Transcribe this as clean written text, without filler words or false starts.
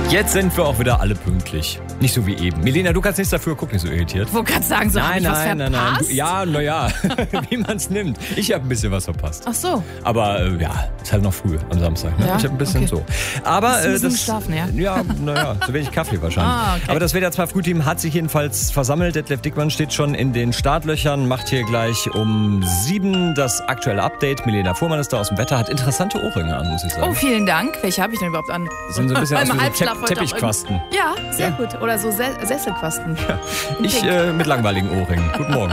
Jetzt sind wir auch wieder alle pünktlich. Nicht so wie eben. Milena, du kannst nichts dafür, guck nicht so irritiert. Wo kannst du sagen, so hab ich was verpasst? Ja, naja, wie man es nimmt. Ich habe ein bisschen was verpasst. Ach so. Aber ist halt noch früh am Samstag. Ne? Ja? Ich habe ein bisschen so. Aber Hast du geschlafen, ja? Ja, naja, so wenig Kaffee wahrscheinlich. Okay. Aber das WDR 2 Frühteam hat sich jedenfalls versammelt. Detlef Dickmann steht schon in den Startlöchern, macht hier gleich um 7 das aktuelle Update. Milena Fuhrmann ist da aus dem Wetter, hat interessante Ohrringe an, muss ich sagen. Oh, vielen Dank. Welche habe ich denn überhaupt an? Das sind so ein bisschen aus wie so Teppichquasten. Ja, sehr gut. Oder so Sesselquasten. Ich mit langweiligen Ohrringen. Guten Morgen.